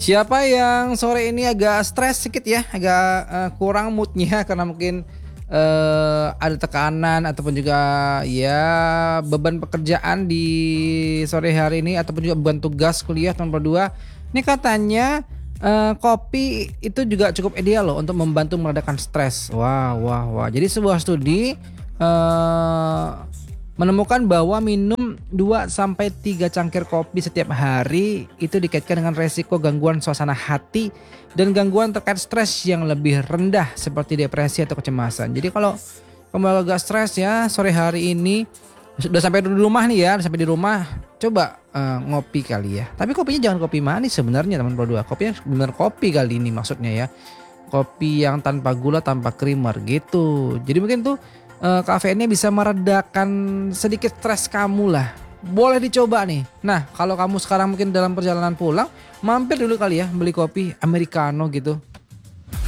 Siapa yang sore ini agak stres sedikit ya, agak, kurang mood-nya karena mungkin, ada tekanan ataupun juga ya beban pekerjaan di sore hari ini ataupun juga beban tugas kuliah tahun kedua. Ini katanya, kopi itu juga cukup ideal loh untuk membantu meredakan stres. Wah wah wah. Jadi sebuah studi, menemukan bahwa minum 2 sampai 3 cangkir kopi setiap hari itu dikaitkan dengan resiko gangguan suasana hati dan gangguan terkait stres yang lebih rendah seperti depresi atau kecemasan. Jadi kalau kamu agak stres ya sore hari ini udah sampai di rumah nih ya, udah sampai di rumah coba ngopi kali ya. Tapi kopinya jangan kopi manis sebenarnya teman berdua. Kopinya bener kopi kali ini maksudnya ya. Kopi yang tanpa gula, tanpa creamer gitu. Jadi mungkin tuh kafeinnya bisa meredakan sedikit stres kamu lah. Boleh dicoba nih. Nah, kalau kamu sekarang mungkin dalam perjalanan pulang, mampir dulu kali ya beli kopi americano gitu.